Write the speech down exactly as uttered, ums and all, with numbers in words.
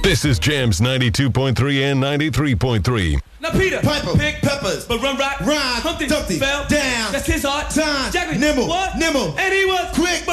This is Jams ninety-two point three and ninety-three point three. Now Peter, Piper, pick peppers, but run rock, rhyme, Humpty, Dumpty, fell down, that's his art. time, Jackie, nimble, what? nimble, And he was quick.